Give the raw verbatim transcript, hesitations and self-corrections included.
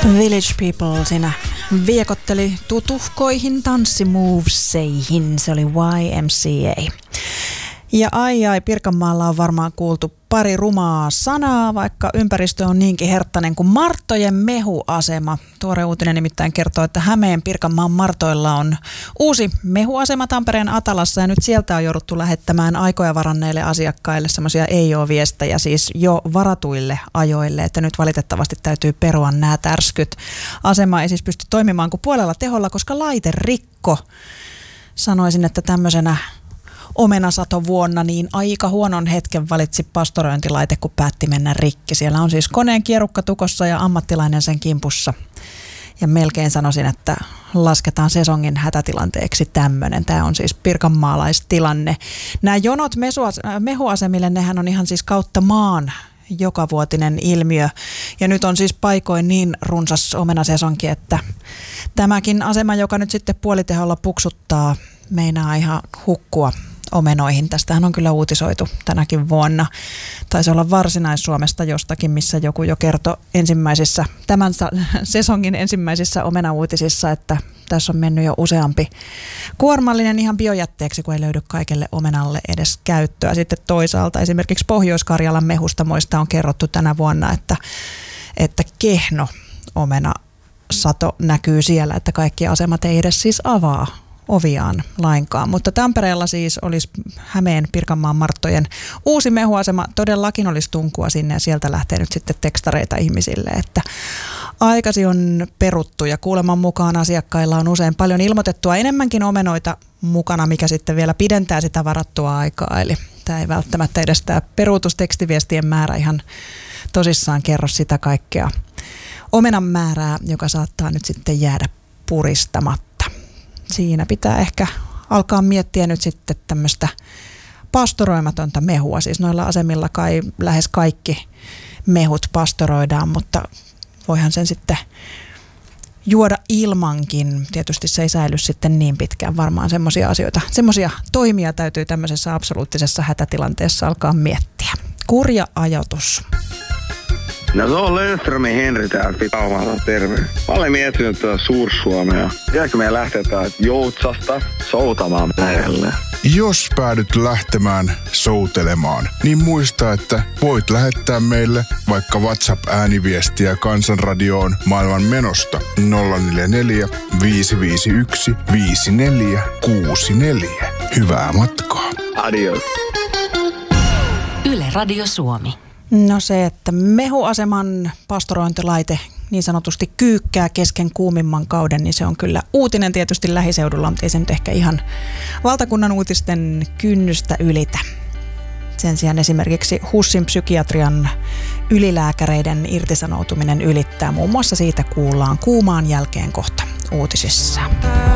Village People siinä viekotteli tutuhkoihin tanssimoveseihin. Se oli Y M C A. Ja ai ai, Pirkanmaalla on varmaan kuultu pari rumaa sanaa, vaikka ympäristö on niinkin herttainen kuin Marttojen mehuasema. Tuore uutinen nimittäin kertoo, että Hämeen Pirkanmaan Martoilla on uusi mehuasema Tampereen Atalassa, ja nyt sieltä on jouduttu lähettämään aikoja varanneille asiakkaille semmoisia ei oo viestejä, siis jo varatuille ajoille, että nyt valitettavasti täytyy perua nämä tärskyt. Asema ei siis pysty toimimaan kuin puolella teholla, koska laite rikko. Sanoisin, että tämmöisenä omenasatovuonna niin aika huonon hetken valitsi pastorointilaite, kun päätti mennä rikki. Siellä on siis koneen kierukka tukossa ja ammattilainen sen kimpussa. Ja melkein sanoisin, että lasketaan sesongin hätätilanteeksi tämmöinen. Tämä on siis pirkanmaalaistilanne. Nämä jonot mehuasemille, nehän on ihan siis kautta maan jokavuotinen ilmiö. Ja nyt on siis paikoin niin runsas omenasesonki, että tämäkin asema, joka nyt sitten puoliteholla puksuttaa, meinaa ihan hukkua omenoihin. Tästähän on kyllä uutisoitu tänäkin vuonna. Taisi olla Varsinais-Suomesta jostakin, missä joku jo kertoi ensimmäisissä, tämän sesongin ensimmäisissä omenauutisissa, että tässä on mennyt jo useampi kuormallinen ihan biojätteeksi, kun ei löydy kaikelle omenalle edes käyttöä. Sitten toisaalta esimerkiksi Pohjois-Karjalan mehustamoista on kerrottu tänä vuonna, että, että kehno omenasato näkyy siellä, että kaikki asemat ei edes siis avaa oviaan lainkaan. Mutta Tampereella siis olisi Hämeen Pirkanmaan Marttojen uusi mehuasema. Todellakin olisi tunkua sinne ja sieltä lähtee nyt sitten tekstareita ihmisille, että aikasi on peruttu ja kuuleman mukaan asiakkailla on usein paljon ilmoitettua enemmänkin omenoita mukana, mikä sitten vielä pidentää sitä varattua aikaa. Eli tämä ei välttämättä edes tämä peruutustekstiviestien määrä ihan tosissaan kerro sitä kaikkea omenan määrää, joka saattaa nyt sitten jäädä puristamatta. Siinä pitää ehkä alkaa miettiä nyt sitten tämmöistä pastoroimatonta mehua. Siis noilla asemilla kai lähes kaikki mehut pastoroidaan, mutta voihan sen sitten juoda ilmankin. Tietysti se ei säily sitten niin pitkään. Varmaan semmoisia asioita, semmoisia toimia täytyy tämmöisessä absoluuttisessa hätätilanteessa alkaa miettiä. Kurja ajatus. No se on Löfströmin Henri täältä Pitaumalta, terve. Mä olen miettinyt tuota Suur-Suomea. Jääkö meidän lähteä täältä Joutsasta soutamaan lähelle? Jos päädyt lähtemään soutelemaan, niin muista, että voit lähettää meille vaikka WhatsApp-ääniviestiä Kansanradioon maailman menosta nolla neljä neljä, viisi viisi yksi, viisi neljä kuusi neljä. Hyvää matkaa. Adios. Yle Radio Suomi. No se, että mehuaseman pastorointilaite niin sanotusti kyykkää kesken kuumimman kauden, niin se on kyllä uutinen tietysti lähiseudulla, mutta ei se nyt ehkä ihan valtakunnan uutisten kynnystä ylitä. Sen sijaan esimerkiksi HUSin psykiatrian ylilääkäreiden irtisanoutuminen ylittää. Muun muassa siitä kuullaan kuumaan jälkeen kohta uutisissa.